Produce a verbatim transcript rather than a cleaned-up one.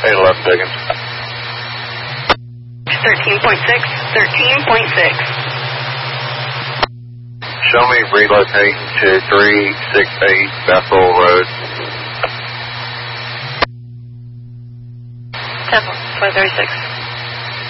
eight eleven Diggins. thirteen point six, thirteen point six. Show me relocating to three six eight Bethel Road. ten four thirty-six.